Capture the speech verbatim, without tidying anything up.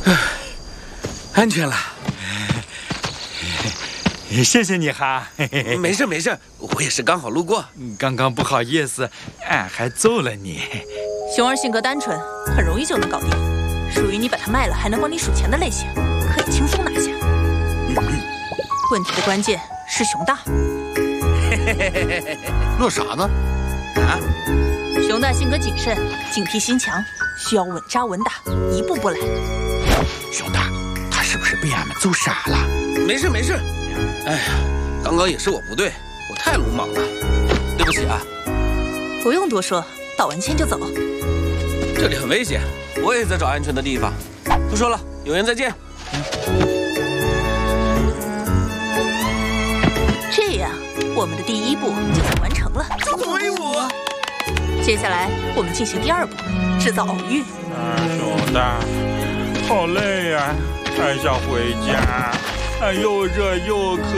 安全了。谢谢你哈。 没事没事，我也是刚好路过。 刚刚不好意思，俺还揍了你。 熊儿性格单纯，很容易就能搞定，属于你把它卖了还能帮你数钱的类型，可以轻松拿下。问题的关键是熊大。 乐啥呢？ 啊？ 熊大性格谨慎，警惕心强，需要稳扎稳打，一步步来。 熊大，他是不是被俺们揍傻了？ 没事没事。哎呀，刚刚也是我不对，我太鲁莽了，对不起啊。 不用多说，道完歉就走。 这里很危险，我也在找安全的地方。不说了，有缘再见。 这样，我们的第一步就算完成了。 威武！ 接下来我们进行第二步，制造偶遇。 啊，熊大，好累呀、还想回家，啊，又热又渴。